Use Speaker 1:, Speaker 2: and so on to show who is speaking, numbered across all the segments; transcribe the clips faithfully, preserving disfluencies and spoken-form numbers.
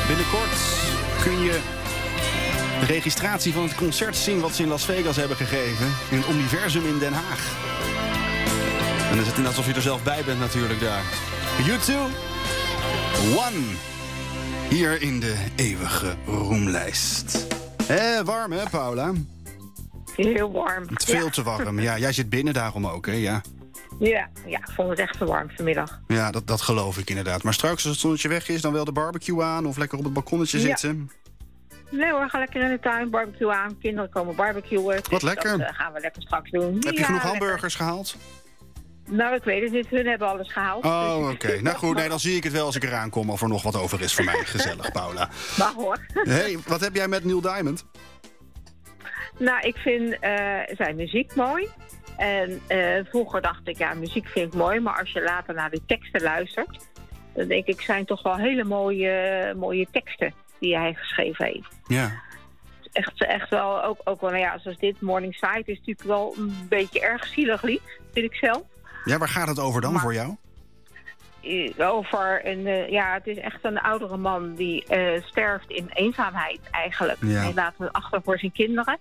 Speaker 1: Binnenkort kun je de registratie van het concert zien wat ze in Las Vegas hebben gegeven. In het Universum in Den Haag. En dan is het net alsof je er zelf bij bent natuurlijk daar. U twee, One. Hier in de eeuwige roemlijst. Eh, warm hè, Paula?
Speaker 2: Heel warm.
Speaker 1: Het is veel
Speaker 2: ja.
Speaker 1: te warm. Ja, jij zit binnen daarom ook, hè? Ja,
Speaker 2: Ja, ja, ik vond het echt te warm vanmiddag.
Speaker 1: ja dat, dat geloof ik inderdaad. Maar straks als het zonnetje weg is, dan wel de barbecue aan... of lekker op het balkonnetje
Speaker 2: Ja.
Speaker 1: zitten.
Speaker 2: Nee hoor, ga lekker in de tuin, barbecue aan. Kinderen komen barbecuen.
Speaker 1: Wat
Speaker 2: dus
Speaker 1: lekker.
Speaker 2: Dat uh, gaan we lekker straks doen.
Speaker 1: Heb je
Speaker 2: Ja,
Speaker 1: genoeg
Speaker 2: lekker.
Speaker 1: hamburgers gehaald?
Speaker 2: Nou, ik weet het niet. Hun hebben alles gehaald.
Speaker 1: Oh,
Speaker 2: Dus-
Speaker 1: oké. Nou goed, nee, dan zie ik het wel als ik eraan kom... of er nog wat over is voor mij. Gezellig, Paula.
Speaker 2: Maar hoor.
Speaker 1: Hey, wat heb jij met Neil Diamond?
Speaker 2: Nou, ik vind uh, zijn muziek mooi. En uh, vroeger dacht ik, ja, muziek vind ik mooi. Maar als je later naar de teksten luistert... dan denk ik, zijn toch wel hele mooie, mooie teksten die hij geschreven heeft.
Speaker 1: Ja.
Speaker 2: Echt, echt wel, ook, ook wel, nou ja, zoals dit, Morning Side is natuurlijk wel een beetje erg zielig lied, vind ik zelf.
Speaker 1: Ja, waar gaat het over dan
Speaker 2: Maar-
Speaker 1: voor jou?
Speaker 2: Eh, Over een, uh, ja, het is echt een oudere man die uh, sterft in eenzaamheid eigenlijk.
Speaker 1: Ja.
Speaker 2: Hij laat het achter voor zijn kinderen.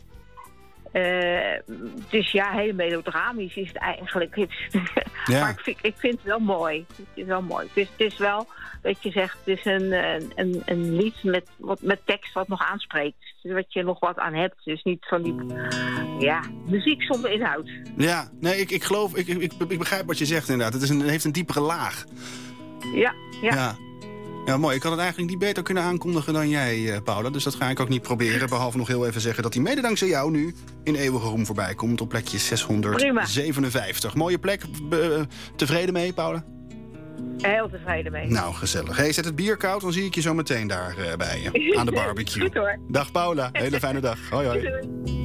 Speaker 2: Uh, dus ja, heel melodramatisch is het eigenlijk. Het is-
Speaker 1: Ja.
Speaker 2: Maar ik vind, ik vind het wel mooi. Het is wel mooi. Het is, het is wel, wat je zegt, het is een, een, een, een lied met, wat, met tekst wat nog aanspreekt. Dus wat je nog wat aan hebt. Dus niet van die, ja, muziek zonder inhoud.
Speaker 1: Ja, nee, ik, ik geloof, ik, ik, ik begrijp wat je zegt inderdaad. Het is een, het heeft een diepere laag.
Speaker 2: Ja, ja.
Speaker 1: Ja. Ja, mooi. Ik had het eigenlijk niet beter kunnen aankondigen dan jij, eh, Paula. Dus dat ga ik ook niet proberen. Behalve nog heel even zeggen dat hij mede dankzij jou nu in eeuwige roem voorbij komt. Op plekje zeshonderdzevenenvijftig. Mooie plek. Be- tevreden mee, Paula?
Speaker 2: Heel tevreden mee.
Speaker 1: Nou, gezellig. Hey, zet het bier koud, dan zie ik je zo meteen daar eh, bij je. Aan de barbecue.
Speaker 2: Goed hoor.
Speaker 1: Dag Paula. Hele fijne dag. Hoi hoi.
Speaker 2: Doei.